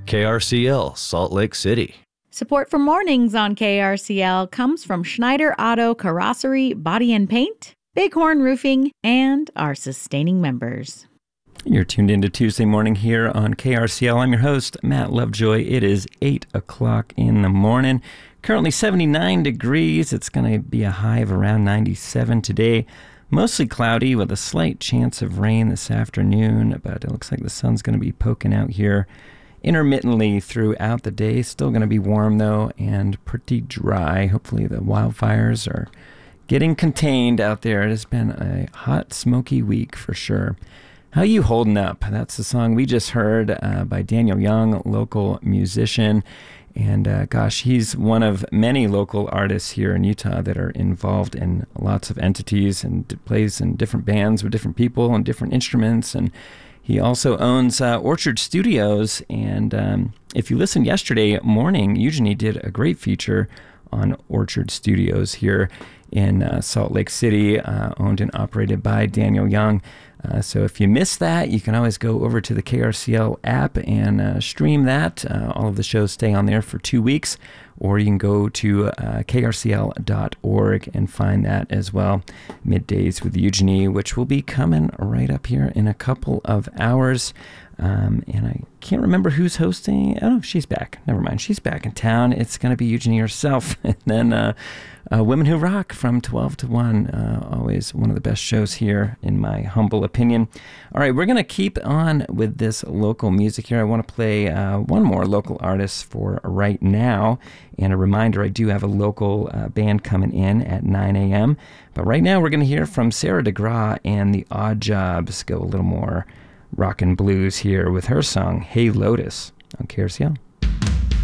KRCL, Salt Lake City. Support for mornings on KRCL comes from Schneider Auto Carrossery Body and Paint, Bighorn Roofing, and our sustaining members. You're tuned into Tuesday morning here on KRCL. I'm your host, Matt Lovejoy. It is 8 o'clock in the morning. Currently 79 degrees. It's going to be a high of around 97 today. Mostly cloudy with a slight chance of rain this afternoon, but it looks like the sun's going to be poking out here intermittently throughout the day. Still going to be warm, though, and pretty dry. Hopefully the wildfires are getting contained out there. It has been a hot, smoky week for sure. How You Holding Up? That's the song we just heard by Daniel Young, local musician. And gosh, he's one of many local artists here in Utah that are involved in lots of entities and plays in different bands with different people and different instruments. And he also owns Orchard Studios. And if you listened yesterday morning, Eugenie did a great feature on Orchard Studios here in Salt Lake City, owned and operated by Daniel Young. So if you missed that, you can always go over to the KRCL app and stream that. All of the shows stay on there for 2 weeks, or you can go to krcl.org and find that as well. Middays with Eugenie, which will be coming right up here in a couple of hours. And I can't remember who's hosting. Oh, she's back. Never mind. She's back in town. It's going to be Eugenie herself. And then Women Who Rock from 12 to 1. Always one of the best shows here, in my humble opinion. All right, we're going to keep on with this local music here. I want to play one more local artist for right now. And a reminder, I do have a local band coming in at 9 a.m. But right now we're going to hear from Sarah DeGraw and the Odd Jobs. Go a little more rock and blues here with her song, Hey Lotus, on KRCL.